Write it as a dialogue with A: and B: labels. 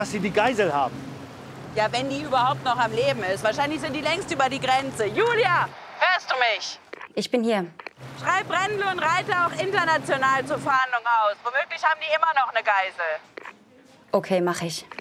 A: dass Sie die Geisel haben.
B: Ja, wenn die überhaupt noch am Leben ist. Wahrscheinlich sind die längst über die Grenze. Julia, hörst du mich?
C: Ich bin hier.
B: Schreib Brendel und Reiter auch international zur Fahndung aus. Womöglich haben die immer noch eine Geisel.
C: Okay, mach ich.